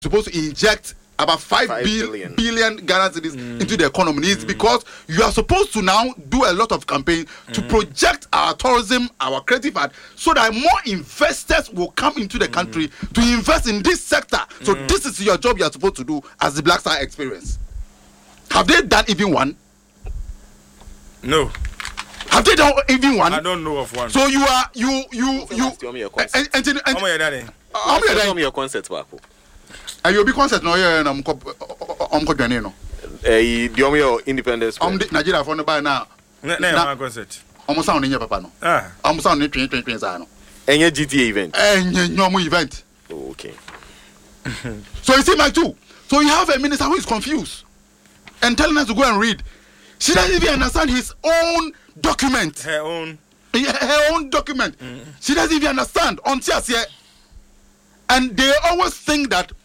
supposed to inject about 5 billion Ghana cedis into the economy. It's because you are supposed to now do a lot of campaign to project our tourism, our creative art, so that more investors will come into the country to invest in this sector. So this is your job you are supposed to do as the Black Star Experience. Have they done even one? No. Have they done even one? I don't know of one. So you are you. Your concert, Paco. And you'll be concert no yeah no no. Your independence. Nigeria for no by now. Na concert. Almost sound in your papa no. Almost sound in 2020 no. Any GTA event. Any normal event. Okay. So you see my two. So you have a minister who is confused and telling us to go and read. She doesn't even understand his own document. Her own document. She doesn't even understand until and they always think that